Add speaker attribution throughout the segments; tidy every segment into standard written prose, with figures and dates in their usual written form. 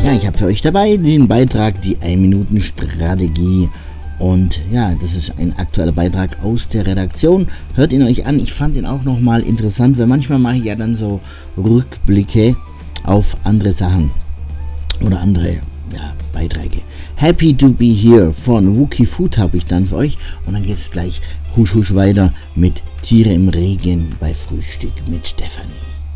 Speaker 1: Ja, ich habe für euch dabei den Beitrag Die 1-Minuten-Strategie. Und ja, das ist ein aktueller Beitrag aus der Redaktion. Hört ihn euch an. Ich fand ihn auch nochmal interessant, weil manchmal mache ich ja dann so Rückblicke auf andere Sachen oder andere Beiträge. Happy to be here von Wookie Food habe ich dann für euch. Und dann geht es gleich husch husch weiter mit Tiere im Regen bei Frühstück mit Stefanie.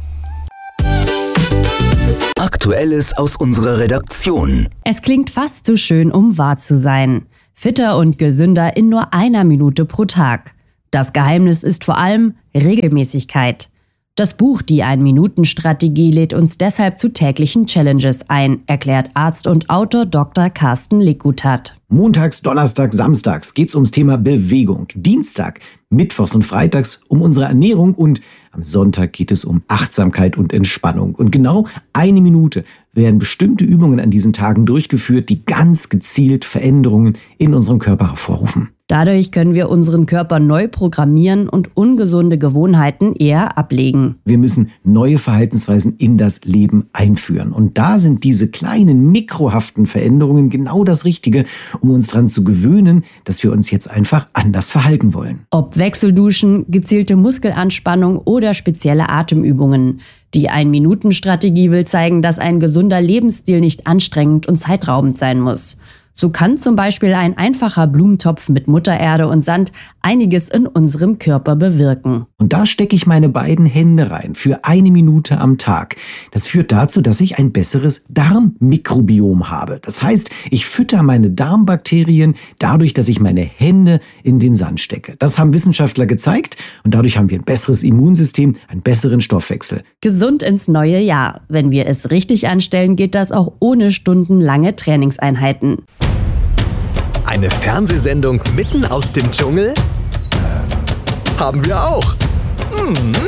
Speaker 2: Aktuelles aus unserer Redaktion.
Speaker 3: Es klingt fast zu schön, um wahr zu sein. Fitter und gesünder in nur 1 Minute pro Tag. Das Geheimnis ist vor allem Regelmäßigkeit. Das Buch Die 1-Minuten-Strategie lädt uns deshalb zu täglichen Challenges ein, erklärt Arzt und Autor Dr. Carsten Likutat.
Speaker 4: Montags, Donnerstags, Samstags geht's ums Thema Bewegung. Dienstag, Mittwochs und Freitags um unsere Ernährung und am Sonntag geht es um Achtsamkeit und Entspannung. Und genau 1 Minute werden bestimmte Übungen an diesen Tagen durchgeführt, die ganz gezielt Veränderungen in unserem Körper hervorrufen.
Speaker 3: Dadurch können wir unseren Körper neu programmieren und ungesunde Gewohnheiten eher ablegen.
Speaker 4: Wir müssen neue Verhaltensweisen in das Leben einführen. Und da sind diese kleinen mikrohaften Veränderungen genau das Richtige, um uns daran zu gewöhnen, dass wir uns jetzt einfach anders verhalten wollen.
Speaker 3: Ob Wechselduschen, gezielte Muskelanspannung oder spezielle Atemübungen. Die 1-Minuten-Strategie will zeigen, dass ein gesunder Lebensstil nicht anstrengend und zeitraubend sein muss. So kann zum Beispiel ein einfacher Blumentopf mit Muttererde und Sand einiges in unserem Körper bewirken.
Speaker 4: Und da stecke ich meine beiden Hände rein für 1 Minute am Tag. Das führt dazu, dass ich ein besseres Darmmikrobiom habe. Das heißt, ich fütter meine Darmbakterien dadurch, dass ich meine Hände in den Sand stecke. Das haben Wissenschaftler gezeigt und dadurch haben wir ein besseres Immunsystem, einen besseren Stoffwechsel.
Speaker 3: Gesund ins neue Jahr. Wenn wir es richtig anstellen, geht das auch ohne stundenlange Trainingseinheiten.
Speaker 2: Eine Fernsehsendung mitten aus dem Dschungel? Haben wir auch.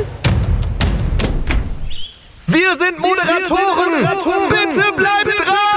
Speaker 2: Wir sind Moderatoren. Bitte bleibt dran!